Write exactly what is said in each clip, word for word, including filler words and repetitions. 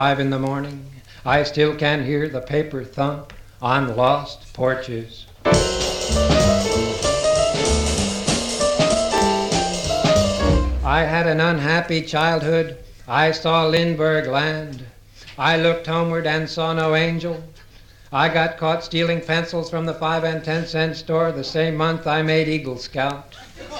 Five in the morning, I still can hear the paper thump on lost porches. I had an unhappy childhood. I saw Lindbergh land. I looked homeward and saw no angel. I got caught stealing pencils from the five and ten cent store the same month I made Eagle Scout.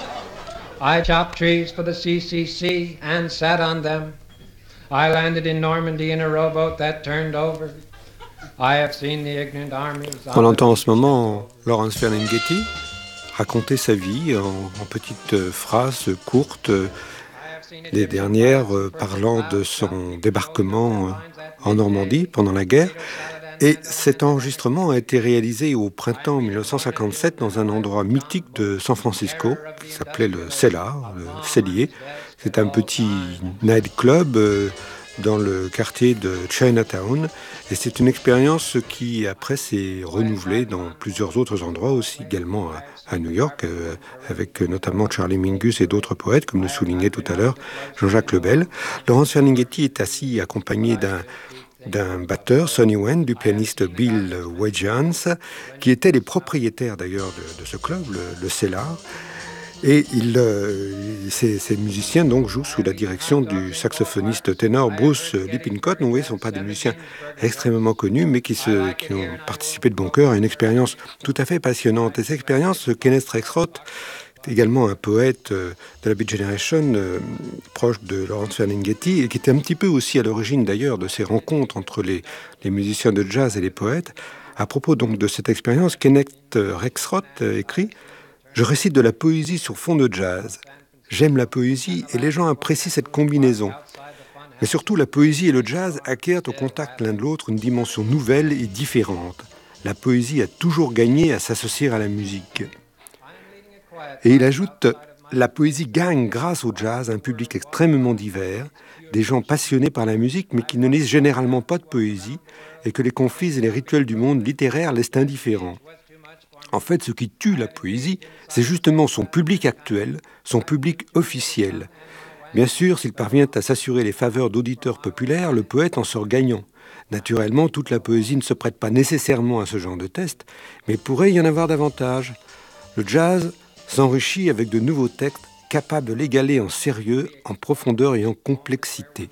I chopped trees for the C C C and sat on them. I landed in Normandy in a rowboat that turned over. I have seen the ignorant armies. On entend en ce moment Lawrence Ferlinghetti raconter sa vie en, en petites phrases courtes, les dernières euh, parlant de son débarquement euh, en Normandie pendant la guerre. Et cet enregistrement a été réalisé au printemps dix-neuf cent cinquante-sept dans un endroit mythique de San Francisco qui s'appelait le Cellar, le Cellier. C'est un petit nightclub euh, dans le quartier de Chinatown. Et c'est une expérience qui, après, s'est renouvelée dans plusieurs autres endroits aussi, également à, à New York, euh, avec notamment Charlie Mingus et d'autres poètes, comme le soulignait tout à l'heure Jean-Jacques Lebel. Lawrence Ferlinghetti est assis accompagné d'un d'un batteur, Sonny Wen, du pianiste Bill Wedgeans, qui étaient les propriétaires d'ailleurs de, de ce club, le, le Cellar. Et il, euh, ces, ces musiciens donc jouent sous la direction du saxophoniste ténor Bruce Lippincott. Donc, oui, ce ne sont pas des musiciens extrêmement connus, mais qui, se, qui ont participé de bon cœur à une expérience tout à fait passionnante. Et cette expérience, Kenneth Rexroth, également un poète de la Beat Generation, euh, proche de Lawrence Ferlinghetti, et qui était un petit peu aussi à l'origine d'ailleurs de ces rencontres entre les, les musiciens de jazz et les poètes. À propos donc de cette expérience, Kenneth Rexroth écrit « Je récite de la poésie sur fond de jazz. J'aime la poésie et les gens apprécient cette combinaison. Mais surtout, la poésie et le jazz acquièrent au contact l'un de l'autre une dimension nouvelle et différente. La poésie a toujours gagné à s'associer à la musique. » Et il ajoute « La poésie gagne grâce au jazz un public extrêmement divers, des gens passionnés par la musique mais qui ne lisent généralement pas de poésie et que les conflits et les rituels du monde littéraire laissent indifférents. En fait, ce qui tue la poésie, c'est justement son public actuel, son public officiel. Bien sûr, s'il parvient à s'assurer les faveurs d'auditeurs populaires, le poète en sort gagnant. Naturellement, toute la poésie ne se prête pas nécessairement à ce genre de test, mais pourrait y en avoir davantage. Le jazz s'enrichit avec de nouveaux textes capables de l'égaler en sérieux, en profondeur et en complexité.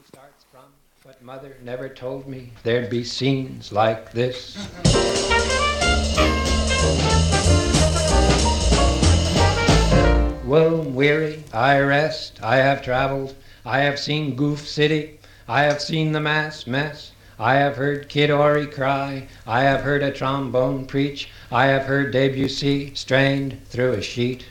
Well, weary, I rest, I have traveled, I have seen Goof City, I have seen the mass mess, I have heard Kid Ory cry, I have heard a trombone preach, I have heard Debussy strained through a sheet.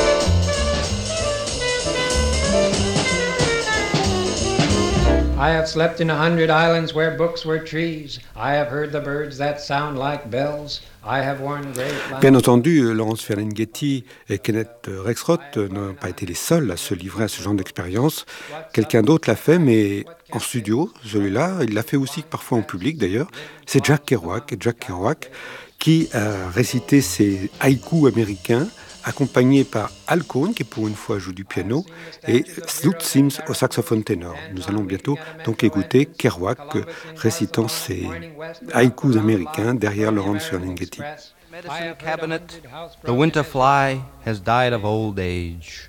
I have slept in a hundred islands where books were trees. I have heard the birds that sound like bells. I have worn great... Bien entendu, Lawrence Ferlinghetti et Kenneth Rexroth n'ont pas été les seuls à se livrer à ce genre d'expérience. Quelqu'un d'autre l'a fait, mais en studio, celui-là, il l'a fait aussi parfois en public d'ailleurs. C'est Jack Kerouac, Jack Kerouac qui a récité ses haïkus américains, accompagné par Al Cohn, qui pour une fois joue du piano, et Sloot Sims au saxophone ténor. Nous allons bientôt donc écouter Kerouac récitant ses haïkus américains derrière Lawrence Ferlinghetti. Medicine cabinet, the winter fly has died of old age.